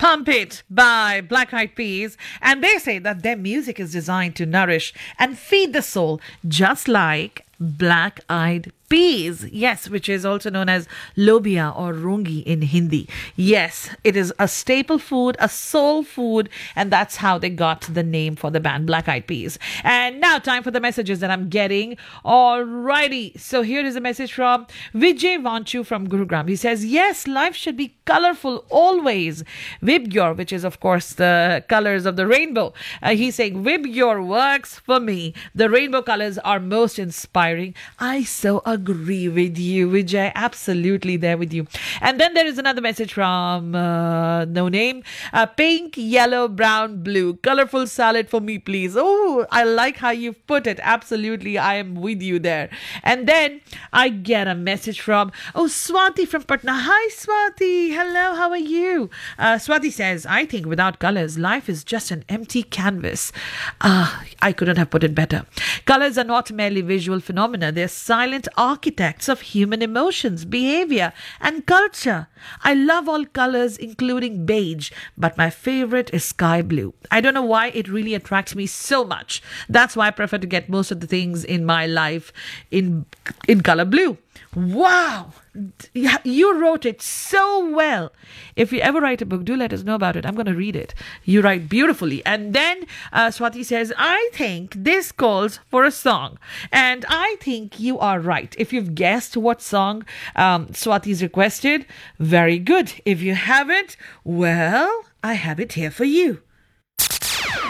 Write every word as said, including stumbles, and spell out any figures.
Pump It by Black Eyed Peas. And they say that their music is designed to nourish and feed the soul, just like Black Eyed Peas. Yes, which is also known as lobia or rungi in Hindi. Yes, it is a staple food, a soul food, and that's how they got the name for the band Black Eyed Peas. And now time for the messages that I'm getting. Alrighty, so here is a message from Vijay Vanchu from Gurugram. He says, yes, life should be colorful always. Vibgyor, which is of course the colors of the rainbow. Uh, he's saying Vibgyor works for me. The rainbow colors are most inspiring. I so agree with you, Vijay. Absolutely there with you. And then there is another message from uh, no name. Uh, pink, yellow, brown, blue. Colorful salad for me, please. Oh, I like how you've put it. Absolutely, I am with you there. And then I get a message from, oh, Swati from Patna. Hi, Swati. Hello, how are you? Uh, Swati says, I think without colors, life is just an empty canvas. Ah, uh, I couldn't have put it better. Colors are not merely visual phenomena. They're silent architects of human emotions, behavior, and culture. I love all colors, including beige, but my favorite is sky blue. I don't know why it really attracts me so much. That's why I prefer to get most of the things in my life in in color blue. Wow! You wrote it so well. If you ever write a book, do let us know about it. I'm going to read it. You write beautifully. And then uh, Swati says, I think this calls for a song. And I think you are right. If you've guessed what song um, Swati's requested, very good. If you haven't, well, I have it here for you.